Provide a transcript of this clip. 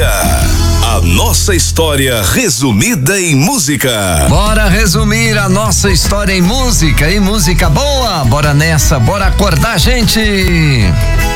dia. A nossa história resumida em música. Bora resumir a nossa história em música boa. Bora nessa, bora acordar, gente.